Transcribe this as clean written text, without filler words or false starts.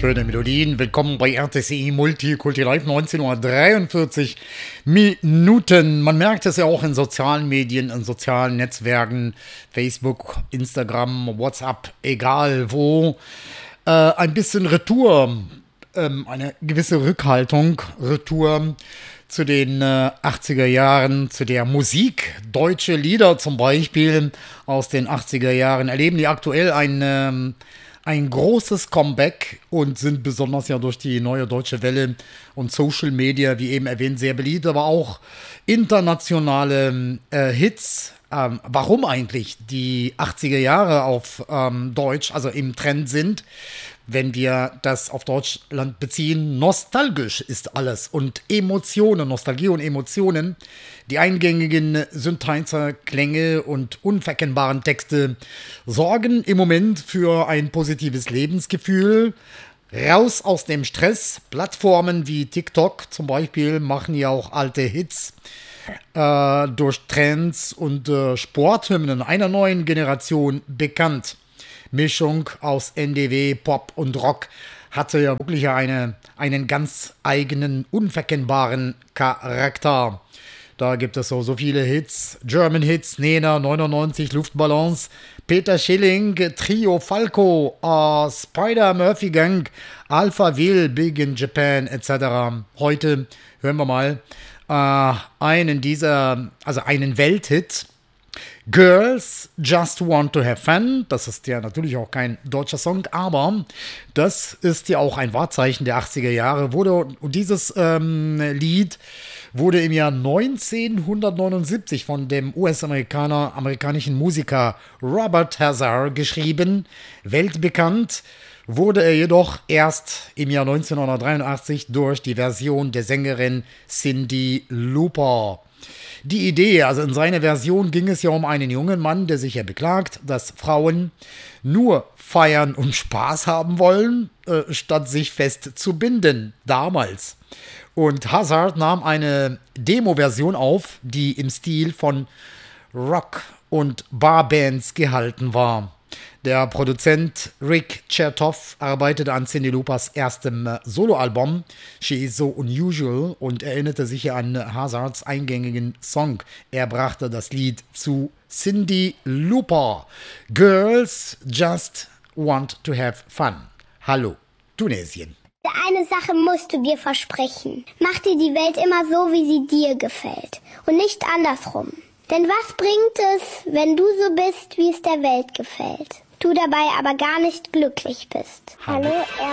Schöne Melodien. Willkommen bei RTCI Multikulti Live, 19:43 Minuten. Man merkt es ja auch in sozialen Medien, in sozialen Netzwerken, Facebook, Instagram, WhatsApp, egal wo. Ein bisschen Retour, eine gewisse Rückhaltung, Retour zu den 80er Jahren, zu der Musik. Deutsche Lieder zum Beispiel aus den 80er Jahren erleben die aktuell ein großes Comeback und sind besonders ja durch die neue Deutsche Welle und Social Media, wie eben erwähnt, sehr beliebt, aber auch internationale Hits. Warum eigentlich die 80er Jahre auf Deutsch, also im Trend sind, wenn wir das auf Deutschland beziehen, nostalgisch ist alles und Emotionen, Nostalgie und Emotionen, die eingängigen Synthesizer-Klänge und unverkennbaren Texte sorgen im Moment für ein positives Lebensgefühl. Raus aus dem Stress. Plattformen wie TikTok zum Beispiel machen ja auch alte Hits durch Trends und Sporthymnen einer neuen Generation bekannt. Mischung aus NDW, Pop und Rock hatte ja wirklich einen ganz eigenen, unverkennbaren Charakter. Da gibt es so viele Hits, German Hits, Nena, 99, Luftballons, Peter Schilling, Trio Falco, Spider Murphy Gang, Alpha Will, Big in Japan etc. Heute hören wir mal einen Welthit. Girls Just Want to Have Fun, das ist ja natürlich auch kein deutscher Song, aber das ist ja auch ein Wahrzeichen der 80er Jahre. Und dieses Lied wurde im Jahr 1979 von dem amerikanischen Musiker Robert Hazard geschrieben. Weltbekannt wurde er jedoch erst im Jahr 1983 durch die Version der Sängerin Cyndi Lauper. Die Idee, also in seiner Version ging es ja um einen jungen Mann, der sich ja beklagt, dass Frauen nur feiern und Spaß haben wollen, statt sich fest zu binden, damals. Und Hazard nahm eine Demo-Version auf, die im Stil von Rock- und Barbands gehalten war. Der Produzent Rick Chertoff arbeitete an Cyndi Laupers erstem Soloalbum She Is So Unusual und erinnerte sich an Hazards eingängigen Song. Er brachte das Lied zu Cyndi Lauper. Girls Just Want to Have Fun. Hallo, Tunesien. Eine Sache musst du dir versprechen. Mach dir die Welt immer so, wie sie dir gefällt und nicht andersrum. Denn was bringt es, wenn du so bist, wie es der Welt gefällt? Du dabei aber gar nicht glücklich bist. Hallo